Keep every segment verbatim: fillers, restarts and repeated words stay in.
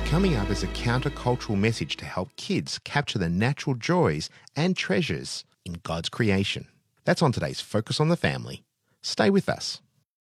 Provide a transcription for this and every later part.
coming up as a countercultural message to help kids capture the natural joys and treasures in God's creation. That's on today's Focus on the Family. Stay with us.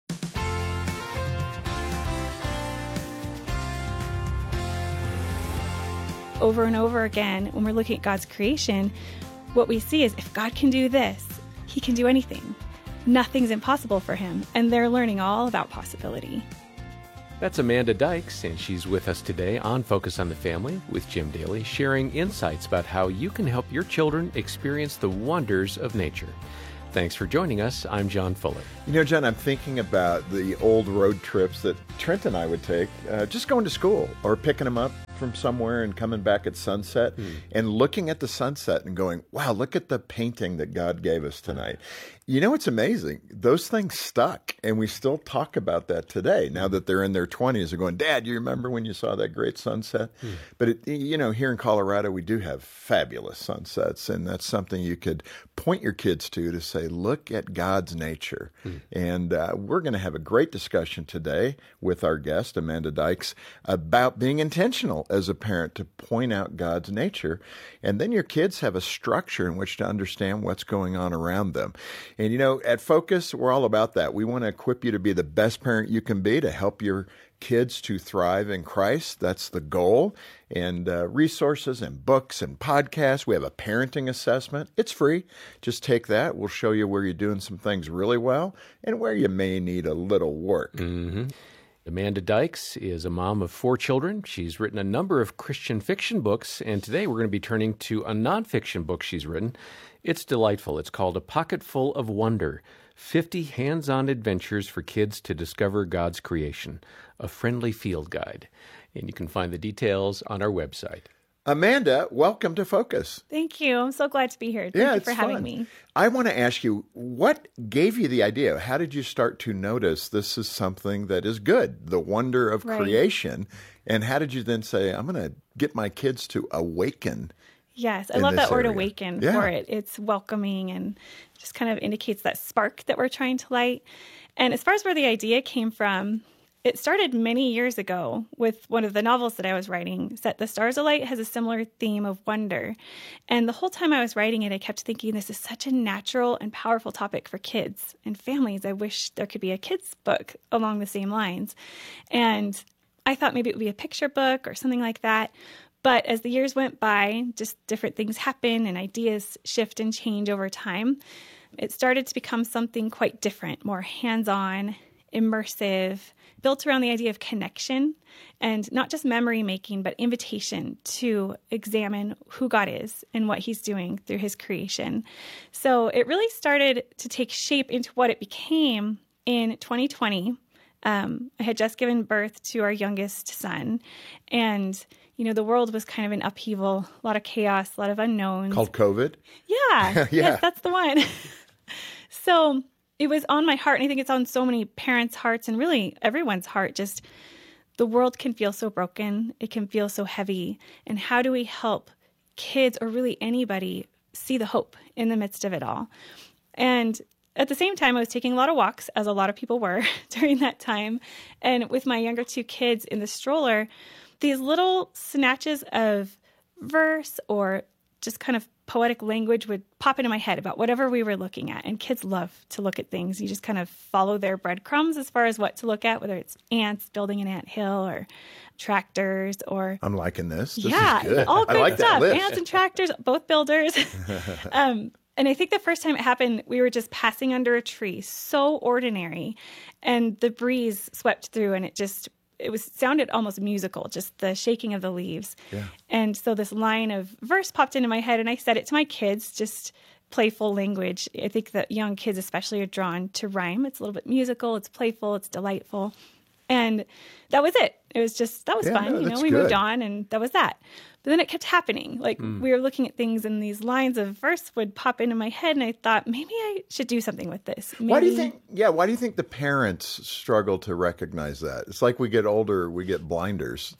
Over and over again, when we're looking at God's creation, what we see is if God can do this, he can do anything. Nothing's impossible for him, and they're learning all about possibility. That's Amanda Dykes, and she's with us today on Focus on the Family with Jim Daly, sharing insights about how you can help your children experience the wonders of nature. Thanks for joining us. I'm John Fuller. You know, John, I'm thinking about the old road trips that Trent and I would take, uh, just going to school or picking them up from somewhere and coming back at sunset mm. and looking at the sunset and going, wow, look at the painting that God gave us tonight. You know, it's amazing. Those things stuck, and we still talk about that today. Now that they're in their twenties, they're going, Dad, you remember when you saw that great sunset? Mm. But, it, you know, here in Colorado, we do have fabulous sunsets, and that's something you could point your kids to to say, look at God's nature. Mm. And uh, we're going to have a great discussion today with our guest, Amanda Dykes, about being intentional as a parent to point out God's nature. And then your kids have a structure in which to understand what's going on around them. And, you know, at Focus, we're all about that. We want to equip you to be the best parent you can be, to help your kids to thrive in Christ. That's the goal. And uh, resources and books and podcasts. We have a parenting assessment. It's free. Just take that. We'll show you where you're doing some things really well and where you may need a little work. Mm-hmm. Amanda Dykes is a mom of four children. She's written a number of Christian fiction books, and today we're going to be turning to a nonfiction book she's written. It's delightful. It's called A Pocket Full of Wonder, fifty Hands-On Adventures for Kids to Discover God's Creation, a friendly field guide. And you can find the details on our website. Amanda, welcome to Focus. Thank you. I'm so glad to be here. Thank yeah, you for having fun. me. I want to ask you, what gave you the idea? How did you start to notice this is something that is good, the wonder of right. creation? And how did you then say, I'm going to get my kids to awaken? Yes, I love that word area. awaken yeah. for it. It's welcoming and just kind of indicates that spark that we're trying to light. And as far as where the idea came from, it started many years ago with one of the novels that I was writing. Set the Stars Alight has a similar theme of wonder. And the whole time I was writing it, I kept thinking this is such a natural and powerful topic for kids and families. I wish there could be a kids book along the same lines. And I thought maybe it would be a picture book or something like that. But as the years went by, just different things happen and ideas shift and change over time. It started to become something quite different, more hands-on, immersive, built around the idea of connection and not just memory making, but invitation to examine who God is and what he's doing through his creation. So it really started to take shape into what it became in twenty twenty. Um, I had just given birth to our youngest son, and you know, the world was kind of in upheaval, a lot of chaos, a lot of unknowns. Called COVID? Yeah. yeah. Yes, that's the one. So it was on my heart, and I think it's on so many parents' hearts and really everyone's heart. Just the world can feel so broken. It can feel so heavy. And how do we help kids or really anybody see the hope in the midst of it all? And at the same time, I was taking a lot of walks, as a lot of people were during that time. And with my younger two kids in the stroller, these little snatches of verse or just kind of poetic language would pop into my head about whatever we were looking at. And kids love to look at things. You just kind of follow their breadcrumbs as far as what to look at, whether it's ants building an anthill or tractors or... I'm liking this. This yeah, is good. all great I like stuff. That list. Ants and tractors, both builders. um, and I think the first time it happened, we were just passing under a tree, so ordinary. And the breeze swept through and it just... it was sounded almost musical, just the shaking of the leaves. Yeah. And so this line of verse popped into my head, and I said it to my kids, just playful language. I think that young kids especially are drawn to rhyme. It's a little bit musical, it's playful, it's delightful. And that was it. It was just, that was yeah, fun. No, you know, we good. moved on, and that was that. But then it kept happening. Like mm. we were looking at things, and these lines of verse would pop into my head, and I thought, maybe I should do something with this. Maybe... Why do you think, yeah, why do you think the parents struggle to recognize that? It's like we get older, we get blinders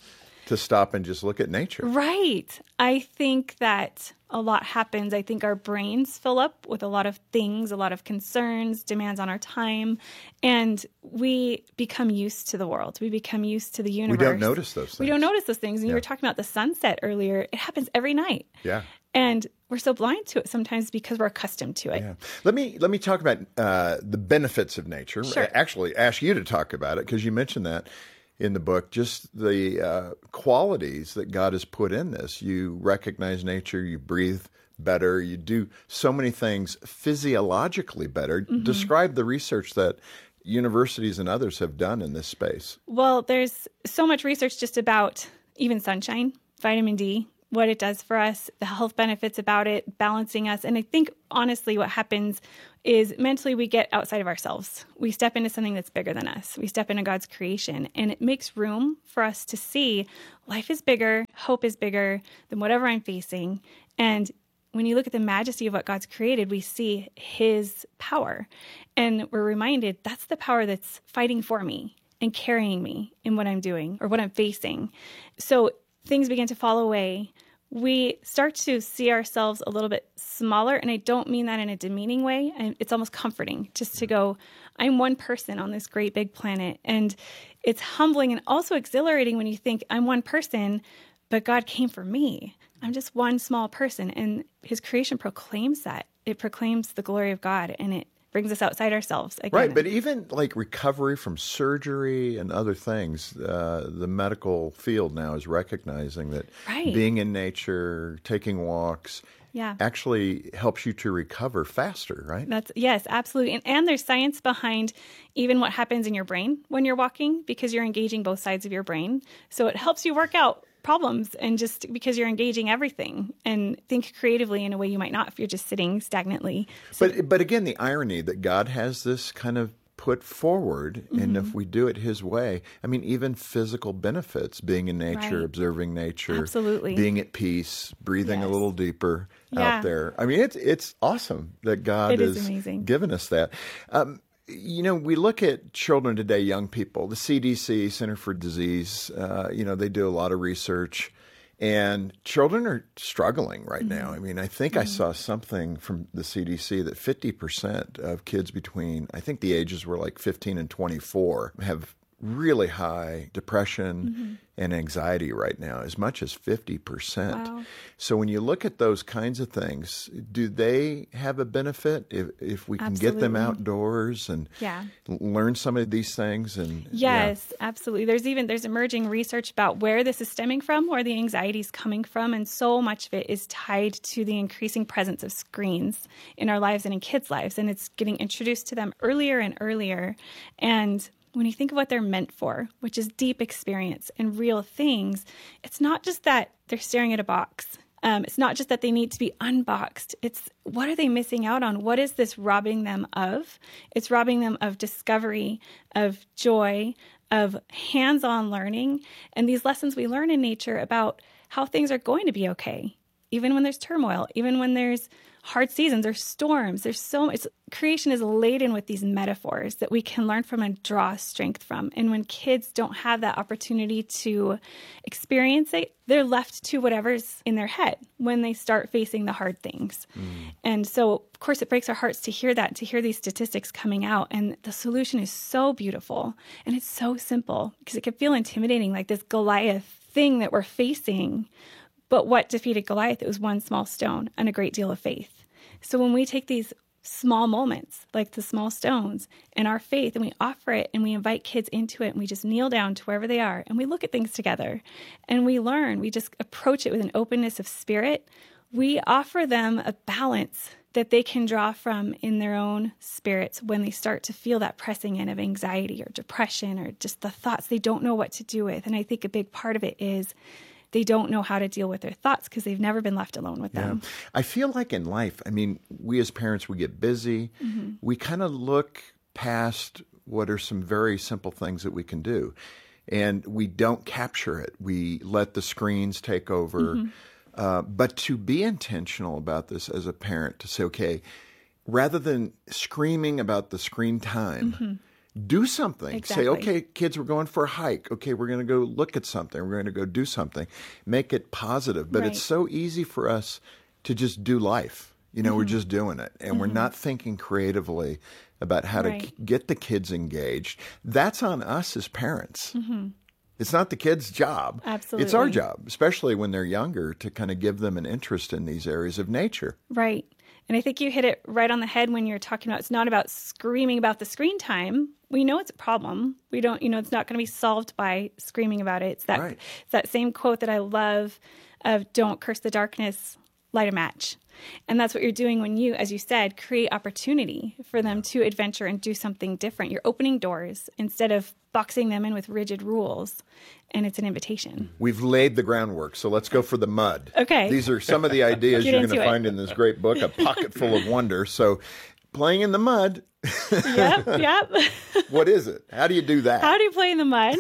to stop and just look at nature. Right. I think that a lot happens. I think our brains fill up with a lot of things, a lot of concerns, demands on our time, and we become used to the world. We become used to the universe. We don't notice those things. We don't notice those things. And Yeah. you were talking about the sunset earlier. It happens every night. Yeah. And we're so blind to it sometimes because we're accustomed to it. Yeah. Let me let me talk about uh, the benefits of nature. Sure. Actually, ask you to talk about it because you mentioned that in the book. Just the uh, qualities that God has put in this. You recognize nature. You breathe better. You do so many things physiologically better. Mm-hmm. Describe the research that universities and others have done in this space. Well, there's so much research just about even sunshine, vitamin D, what it does for us, the health benefits about it, balancing us. And I think, honestly, what happens is mentally we get outside of ourselves. We step into something that's bigger than us. We step into God's creation, and it makes room for us to see life is bigger, hope is bigger than whatever I'm facing. And when you look at the majesty of what God's created, we see his power. And we're reminded that's the power that's fighting for me and carrying me in what I'm doing or what I'm facing. So things begin to fall away. We start to see ourselves a little bit smaller, and I don't mean that in a demeaning way. And it's almost comforting just to go, I'm one person on this great big planet. And it's humbling and also exhilarating when you think I'm one person, but God came for me. I'm just one small person, and his creation proclaims that. It proclaims the glory of God, and it brings us outside ourselves again. Right, but even like recovery from surgery and other things, uh, the medical field now is recognizing that Right. being in nature, taking walks, Yeah. actually helps you to recover faster, right? That's yes, absolutely. And, and there's science behind even what happens in your brain when you're walking because you're engaging both sides of your brain. So it helps you work out problems and just because you're engaging everything and think creatively in a way you might not if you're just sitting stagnantly. So, But but again, the irony that God has this kind of put forward, and if we do it his way, I mean, even physical benefits, being in nature, Right. observing nature, Absolutely. being at peace, breathing a Yes. little deeper Yeah. out there. I mean, it's it's awesome that God It is has amazing. given us that. Um, you know, we look at children today, young people, the C D C, Center for Disease, uh, you know, they do a lot of research. And children are struggling right Mm-hmm. now. I mean, I think I saw something from the C D C that fifty percent of kids between, I think the ages were like fifteen and twenty-four, have really high depression Mm-hmm. and anxiety right now, as much as fifty percent. Wow. So when you look at those kinds of things, do they have a benefit if, if we can get them Absolutely. outdoors and Yeah. l- learn some of these things? And yeah. Yes, absolutely. There's even there's emerging research about where this is stemming from, where the anxiety is coming from, and so much of it is tied to the increasing presence of screens in our lives and in kids' lives, and it's getting introduced to them earlier and earlier. And when you think of what they're meant for, which is deep experience and real things, it's not just that they're staring at a box. Um, it's not just that they need to be unboxed. It's what are they missing out on? What is this robbing them of? It's robbing them of discovery, of joy, of hands-on learning, and these lessons we learn in nature about how things are going to be okay, even when there's turmoil, even when there's hard seasons or storms. There's so much. Creation is laden with these metaphors that we can learn from and draw strength from. And when kids don't have that opportunity to experience it, they're left to whatever's in their head when they start facing the hard things. Mm. And so, of course, it breaks our hearts to hear that, to hear these statistics coming out. And the solution is so beautiful and it's so simple because it can feel intimidating, like this Goliath thing that we're facing. But what defeated Goliath? It was one small stone and a great deal of faith. So when we take these small moments, like the small stones, in our faith, and we offer it and we invite kids into it, and we just kneel down to wherever they are, and we look at things together, and we learn, we just approach it with an openness of spirit, we offer them a balance that they can draw from in their own spirits when they start to feel that pressing in of anxiety or depression or just the thoughts they don't know what to do with. And I think a big part of it is they don't know how to deal with their thoughts because they've never been left alone with them. Yeah. I feel like in life, I mean, we as parents, we get busy. Mm-hmm. We kind of look past what are some very simple things that we can do. And we don't capture it. We let the screens take over. Mm-hmm. Uh, but to be intentional about this as a parent, to say, okay, rather than screaming about the screen time, mm-hmm. do something. Exactly. Say, okay, kids, we're going for a hike. Okay, we're going to go look at something. We're going to go do something. Make it positive. But Right. it's so easy for us to just do life. You know, Mm-hmm. we're just doing it. And we're not thinking creatively about how Right. to k- get the kids engaged. That's on us as parents. Mm-hmm. It's not the kids' job. Absolutely. It's our job, especially when they're younger, to kind of give them an interest in these areas of nature. Right. And I think you hit it right on the head when you're talking about it's not about screaming about the screen time. We know it's a problem. We don't, you know, it's not going to be solved by screaming about it. It's that, Right. it's that same quote that I love of don't curse the darkness, light a match. And that's what you're doing when you, as you said, create opportunity for them to adventure and do something different. You're opening doors instead of boxing them in with rigid rules. And it's an invitation. We've laid the groundwork, so let's go for the mud. Okay. These are some of the ideas Get you're going into to it. find in this great book, A Pocket Full of Wonder. So, playing in the mud, Yep, yep. what is it? How do you do that? How do you play in the mud?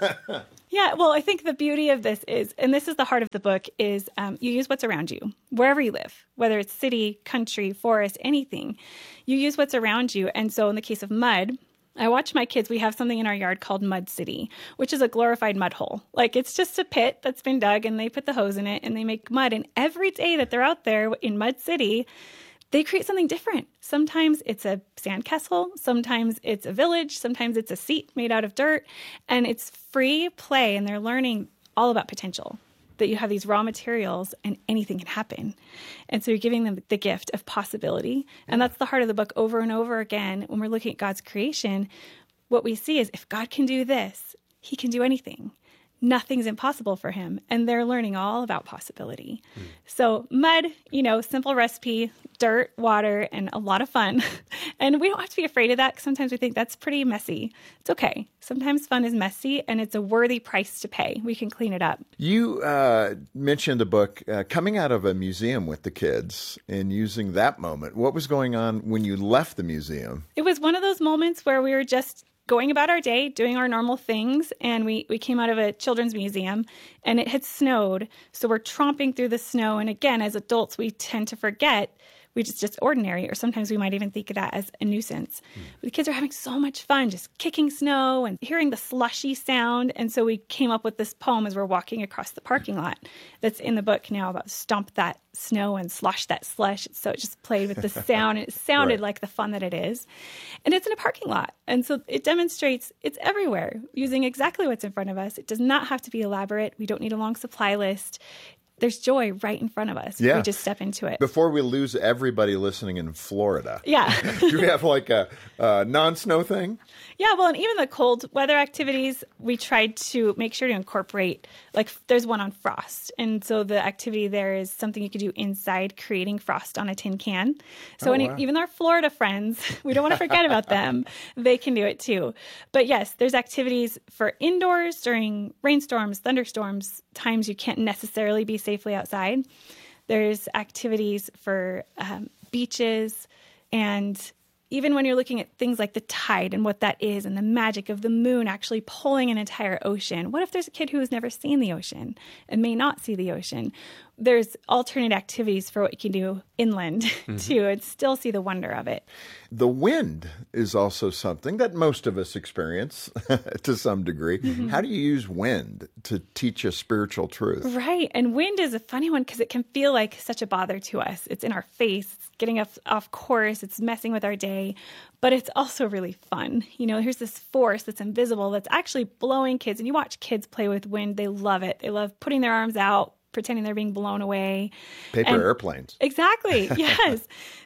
Yeah, well, I think the beauty of this is, and this is the heart of the book, is um, you use what's around you, wherever you live, whether it's city, country, forest, anything. You use what's around you. And so in the case of mud, I watch my kids. We have something in our yard called Mud City, which is a glorified mud hole. Like it's just a pit that's been dug and they put the hose in it and they make mud. And every day that they're out there in Mud City, they create something different. Sometimes it's a sandcastle, sometimes it's a village, sometimes it's a seat made out of dirt, and it's free play, and they're learning all about potential, that you have these raw materials and anything can happen. And so you're giving them the gift of possibility. And that's the heart of the book over and over again. When we're looking at God's creation, what we see is if God can do this, he can do anything. Nothing's impossible for him. And they're learning all about possibility. Mm. So mud, you know, simple recipe, dirt, water, and a lot of fun. And we don't have to be afraid of that. Sometimes we think that's pretty messy. It's okay. Sometimes fun is messy and it's a worthy price to pay. We can clean it up. You uh, mentioned a book uh, coming out of a museum with the kids and using that moment. What was going on when you left the museum? It was one of those moments where we were just going about our day, doing our normal things, and we, we came out of a children's museum, and it had snowed, so we're tromping through the snow, and again, as adults, we tend to forget we just just ordinary, or sometimes we might even think of that as a nuisance. Mm. But the kids are having so much fun, just kicking snow and hearing the slushy sound, and so we came up with this poem as we're walking across the parking lot that's in the book now about stomp that snow and slosh that slush. So it just played with the sound, and it sounded right. like the fun that it is. And it's in a parking lot. And so it demonstrates it's everywhere, using exactly what's in front of us. It does not have to be elaborate. We don't need a long supply list. There's joy right in front of us. Yeah. We just step into it. Before we lose everybody listening in Florida. Yeah. Do we have like a, a non-snow thing? Yeah, well, and even the cold weather activities, we tried to make sure to incorporate, like there's one on frost. And so the activity there is something you could do inside, creating frost on a tin can. So oh, any, wow. even our Florida friends, we don't want to forget about them. They can do it too. But yes, there's activities for indoors during rainstorms, thunderstorms, times you can't necessarily be safely outside. There's activities for um, beaches, and even when you're looking at things like the tide and what that is and the magic of the moon actually pulling an entire ocean. What if there's a kid who has never seen the ocean and may not see the ocean? There's alternate activities for what you can do inland mm-hmm. too, and still see the wonder of it. The wind is also something that most of us experience to some degree. Mm-hmm. How do you use wind to teach a spiritual truth? Right. And wind is a funny one because it can feel like such a bother to us. It's in our face. It's getting us off course. It's messing with our day. But it's also really fun. You know, here's this force that's invisible that's actually blowing kids. And you watch kids play with wind. They love it. They love putting their arms out, pretending they're being blown away. Paper and, airplanes. Exactly. Yes.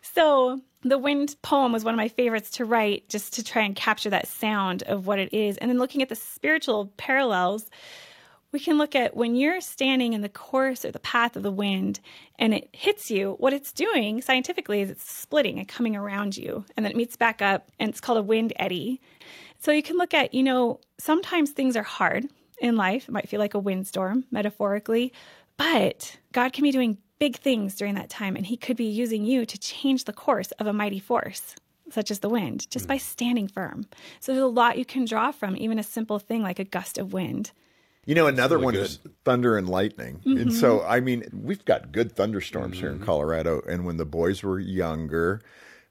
So the wind poem was one of my favorites to write, just to try and capture that sound of what it is. And then looking at the spiritual parallels, we can look at when you're standing in the course or the path of the wind and it hits you, what it's doing scientifically is it's splitting and coming around you. And then it meets back up, and it's called a wind eddy. So you can look at, you know, sometimes things are hard in life. It might feel like a windstorm, metaphorically. But God can be doing big things during that time, and he could be using you to change the course of a mighty force, such as the wind, just mm. by standing firm. So there's a lot you can draw from, even a simple thing like a gust of wind. You know, another really one good. is thunder and lightning. Mm-hmm. And so, I mean, we've got good thunderstorms mm-hmm. here in Colorado. And when the boys were younger,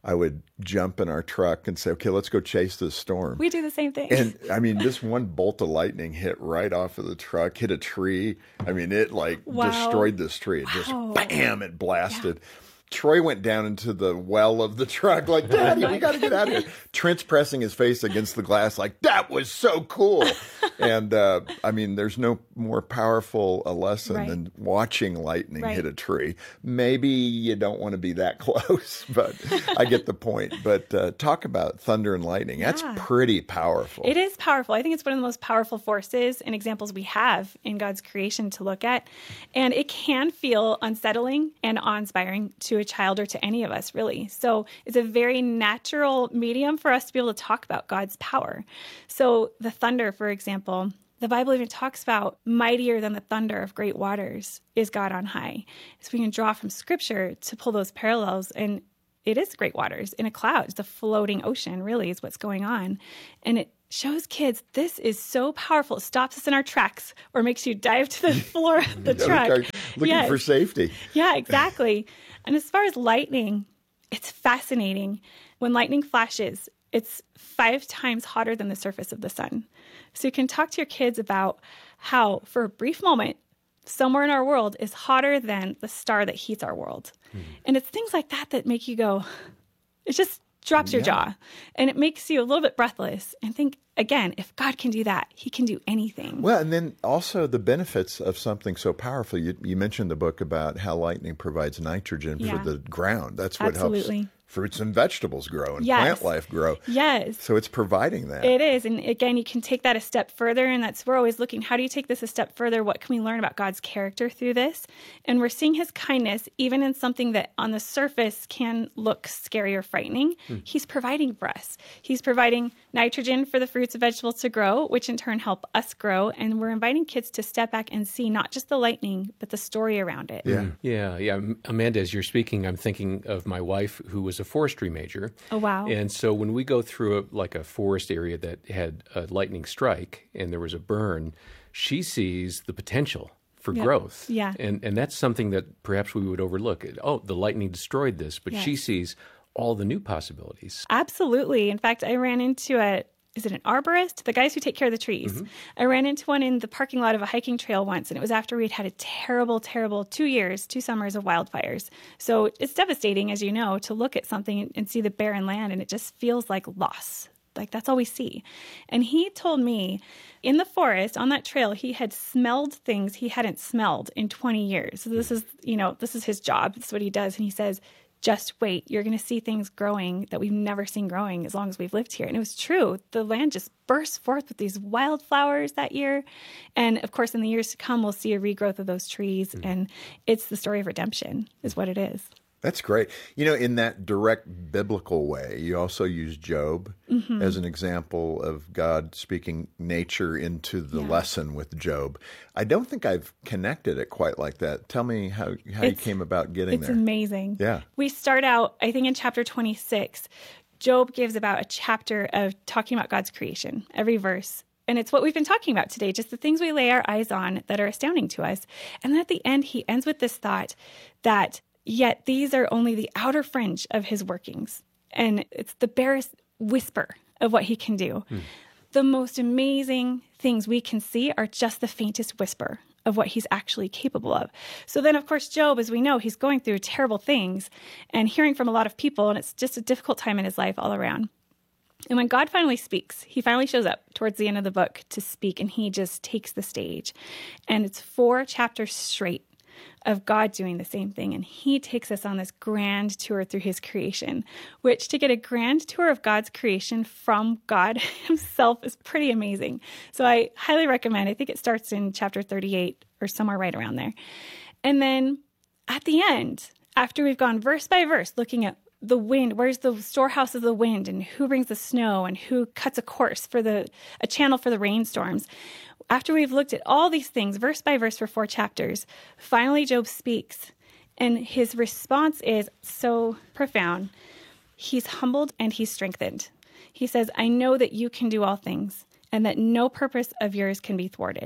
I would jump in our truck and say, okay, let's go chase this storm. We do the same thing. And I mean, this one bolt of lightning hit right off of the truck, hit a tree. I mean, it like Wow. destroyed this tree. It Wow. just bam, it blasted. Troy went down into the well of the truck like, Daddy, we got to get out of here. Trent's pressing his face against the glass like, that was so cool. And uh, I mean, there's no more powerful a lesson Right. than watching lightning Right. hit a tree. Maybe you don't want to be that close, but I get the point. But uh, talk about thunder and lightning. That's Yeah. pretty powerful. It is powerful. I think it's one of the most powerful forces and examples we have in God's creation to look at. And it can feel unsettling and awe-inspiring to a child or to any of us, really. So it's a very natural medium for us to be able to talk about God's power. So the thunder, for example, the Bible even talks about mightier than the thunder of great waters is God on high. So we can draw from Scripture to pull those parallels, and it is great waters in a cloud. It's a floating ocean, really, is what's going on. And it shows kids this is so powerful. It stops us in our tracks or makes you dive to the floor of the truck. Okay, looking Yes. for safety. Yeah, exactly. And as far as lightning, it's fascinating. When lightning flashes, it's five times hotter than the surface of the sun. So you can talk to your kids about how, for a brief moment, somewhere in our world is hotter than the star that heats our world. Mm. And it's things like that that make you go, it just drops your Yeah. jaw. And it makes you a little bit breathless and think, again, if God can do that, he can do anything. Well, and then also the benefits of something so powerful. You, you mentioned the book about how lightning provides nitrogen Yeah. for the ground. That's what Absolutely. helps fruits and vegetables grow and Yes. plant life grow. Yes. So it's providing that. It is. And again, you can take that a step further. And that's, we're always looking, how do you take this a step further? What can we learn about God's character through this? And we're seeing his kindness, even in something that on the surface can look scary or frightening. Hmm. He's providing for us. He's providing nitrogen for the fruits and vegetables to grow, which in turn help us grow. And we're inviting kids to step back and see not just the lightning, but the story around it. Yeah. Yeah, yeah. Amanda, as you're speaking, I'm thinking of my wife who was a forestry major. Oh, wow. And so when we go through a, like a forest area that had a lightning strike and there was a burn, she sees the potential for Yep. growth. Yeah. And and that's something that perhaps we would overlook. Oh, the lightning destroyed this, but Yes. she sees all the new possibilities. Absolutely. In fact, I ran into a, is it an arborist? The guys who take care of the trees. Mm-hmm. I ran into one in the parking lot of a hiking trail once, and it was after we'd had a terrible, terrible two years, two summers of wildfires. So it's devastating, as you know, to look at something and see the barren land, and it just feels like loss. Like that's all we see. And he told me in the forest on that trail, he had smelled things he hadn't smelled in twenty years. So this is, you know, this is his job. This is what he does. And he says, just wait, you're going to see things growing that we've never seen growing as long as we've lived here. And it was true. The land just burst forth with these wildflowers that year. And of course, in the years to come, we'll see a regrowth of those trees. Mm-hmm. And it's the story of redemption is what it is. That's great. You know, in that direct biblical way, you also use Job mm-hmm. as an example of God speaking nature into the yeah. lesson with Job. I don't think I've connected it quite like that. Tell me how, how you came about getting it's there. It's amazing. Yeah. We start out, I think in chapter twenty-six, Job gives about a chapter of talking about God's creation, every verse. And it's what we've been talking about today, just the things we lay our eyes on that are astounding to us. And then at the end, he ends with this thought that yet these are only the outer fringe of his workings. And it's the barest whisper of what he can do. Hmm. The most amazing things we can see are just the faintest whisper of what he's actually capable of. So then, of course, Job, as we know, he's going through terrible things and hearing from a lot of people, and it's just a difficult time in his life all around. And when God finally speaks, he finally shows up towards the end of the book to speak, and he just takes the stage. And it's four chapters straight of God doing the same thing. And he takes us on this grand tour through his creation, which to get a grand tour of God's creation from God himself is pretty amazing. So I highly recommend. I think it starts in chapter thirty-eight or somewhere right around there. And then at the end, after we've gone verse by verse, looking at the wind, where's the storehouse of the wind, and who brings the snow, and who cuts a course for the, a channel for the rainstorms. After we've looked at all these things, verse by verse for four chapters, finally Job speaks, and his response is so profound. He's humbled and he's strengthened. He says, I know that you can do all things, and that no purpose of yours can be thwarted.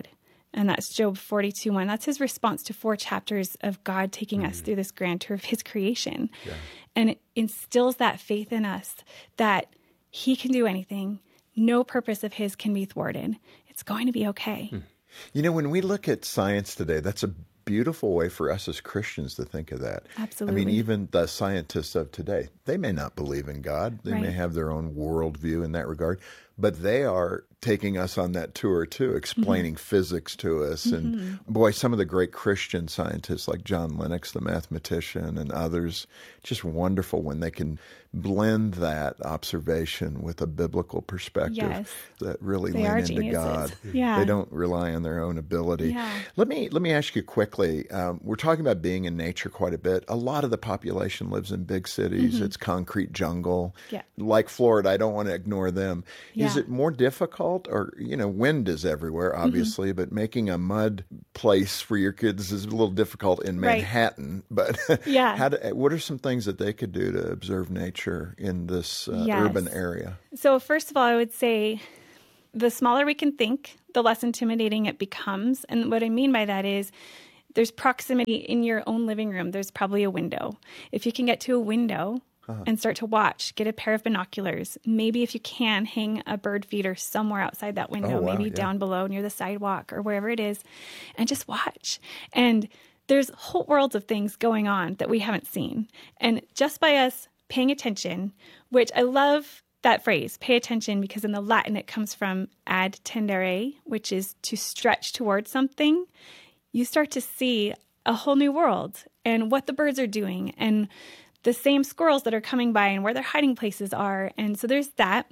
And that's Job forty-two one. That's his response to four chapters of God taking mm. us through this grand tour of his creation. Yeah. And it instills that faith in us that he can do anything. No purpose of his can be thwarted. It's going to be okay. Hmm. You know, when we look at science today, that's a beautiful way for us as Christians to think of that. Absolutely. I mean, even the scientists of today, they may not believe in God. They right. may have their own worldview in that regard, but they are taking us on that tour too, explaining mm-hmm. physics to us. Mm-hmm. And boy, some of the great Christian scientists like John Lennox, the mathematician, and others, just wonderful when they can blend that observation with a biblical perspective yes. that really they lean into geniuses. God. Yeah. They don't rely on their own ability. Yeah. Let me let me ask you quickly. Um, we're talking about being in nature quite a bit. A lot of the population lives in big cities. Mm-hmm. It's concrete jungle. Yeah. Like Florida, I don't want to ignore them. Yeah. Is it more difficult, or, you know, wind is everywhere, obviously, mm-hmm. but making a mud place for your kids is a little difficult in Manhattan. Right. But yeah. how do, what are some things that they could do to observe nature in this uh, yes. urban area? So first of all, I would say the smaller we can think, the less intimidating it becomes. And what I mean by that is there's proximity in your own living room. There's probably a window. If you can get to a window uh-huh. and start to watch, get a pair of binoculars. Maybe if you can, hang a bird feeder somewhere outside that window, oh, wow, maybe yeah. down below near the sidewalk or wherever it is, and just watch. And there's whole worlds of things going on that we haven't seen. And just by us paying attention, which I love that phrase, pay attention, because in the Latin it comes from ad tendere, which is to stretch towards something. You start to see a whole new world and what the birds are doing and the same squirrels that are coming by and where their hiding places are. And so there's that.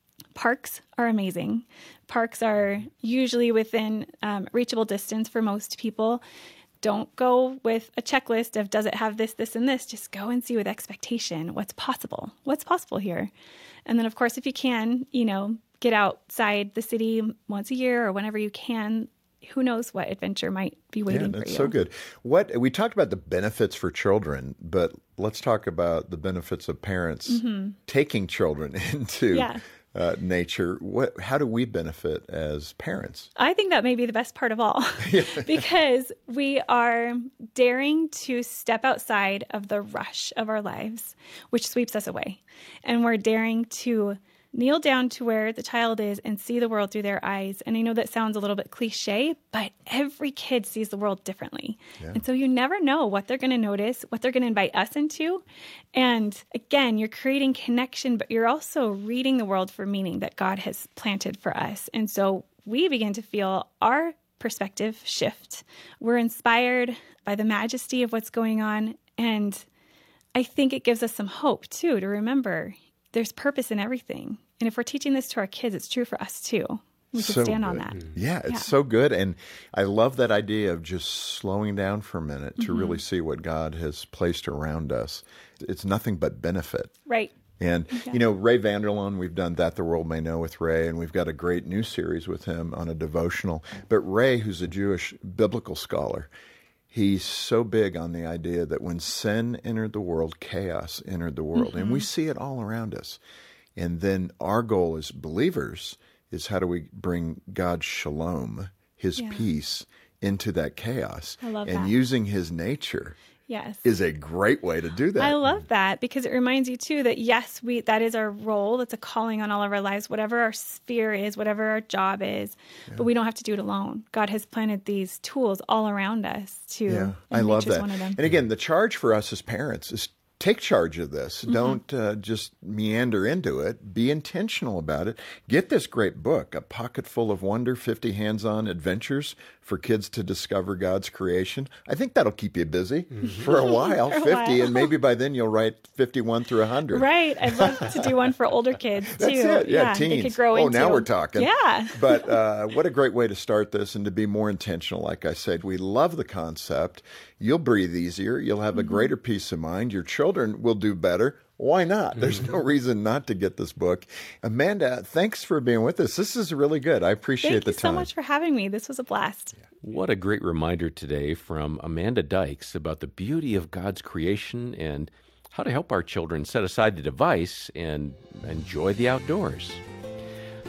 Parks are amazing. Parks are usually within um, reachable distance for most people. Don't go with a checklist of does it have this, this, and this. Just go and see with expectation what's possible. What's possible here? And then, of course, if you can, you know, get outside the city once a year or whenever you can. Who knows what adventure might be waiting yeah, for you. that's so good. What we talked about the benefits for children, but let's talk about the benefits of parents mm-hmm. taking children into yeah. uh, nature. What? How do we benefit as parents? I think that may be the best part of all because we are daring to step outside of the rush of our lives, which sweeps us away. And we're daring to kneel down to where the child is and see the world through their eyes. And I know that sounds a little bit cliche, but every kid sees the world differently. Yeah. And so you never know what they're going to notice, what they're going to invite us into. And again, you're creating connection, but you're also reading the world for meaning that God has planted for us. And so we begin to feel our perspective shift. We're inspired by the majesty of what's going on. And I think it gives us some hope, too, to remember there's purpose in everything. And if we're teaching this to our kids, it's true for us too. We can so stand good. on that. Yeah, it's yeah. so good. And I love that idea of just slowing down for a minute to mm-hmm. really see what God has placed around us. It's nothing but benefit. Right. And, yeah. you know, Ray Vander Laan, we've done That the World May Know with Ray, and we've got a great new series with him on a devotional. But Ray, who's a Jewish biblical scholar, he's so big on the idea that when sin entered the world, chaos entered the world. Mm-hmm. And we see it all around us. And then our goal as believers is how do we bring God's shalom, his yeah. peace, into that chaos? I love and that. using his nature yes. is a great way to do that. I love that because it reminds you, too, that, yes, we that is our role. That's a calling on all of our lives, whatever our sphere is, whatever our job is. Yeah. But we don't have to do it alone. God has planted these tools all around us, too. Yeah, I love that. One of them. And again, the charge for us as parents is take charge of this. Mm-hmm. Don't uh, just meander into it. Be intentional about it. Get this great book, A Pocket Full of Wonder, fifty Hands-On Adventures for Kids to Discover God's Creation. I think that'll keep you busy mm-hmm. for a while, for a fifty, while. And maybe by then you'll write fifty-one through one hundred. Right. I'd love to do one for older kids, too. That's it. Yeah, yeah teens. They could grow oh, into. now we're talking. Yeah. But uh, what a great way to start this and to be more intentional. Like I said, we love the concept. You'll breathe easier. You'll have a mm-hmm. greater peace of mind. Your children will do better. Why not? There's no reason not to get this book. Amanda, thanks for being with us. This is really good. I appreciate Thank the time. Thank time. you so much for having me. This was a blast. What a great reminder today from Amanda Dykes about the beauty of God's creation and how to help our children set aside the device and enjoy the outdoors.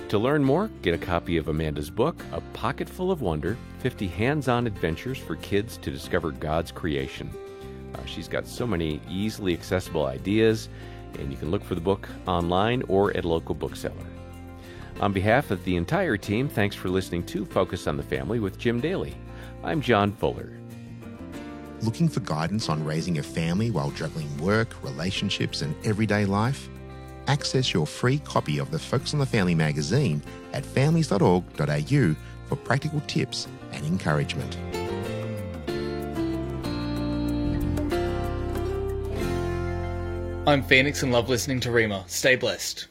To learn more, get a copy of Amanda's book, A Pocket Full of Wonder, fifty Hands-On Adventures for Kids to Discover God's Creation. Uh, she's got so many easily accessible ideas, and you can look for the book online or at a local bookseller. On behalf of the entire team, thanks for listening to Focus on the Family with Jim Daly. I'm John Fuller. Looking for guidance on raising a family while juggling work, relationships, and everyday life? Access your free copy of the Focus on the Family magazine at families dot org dot a u for practical tips and encouragement. I'm Phoenix and love listening to Rima. Stay blessed.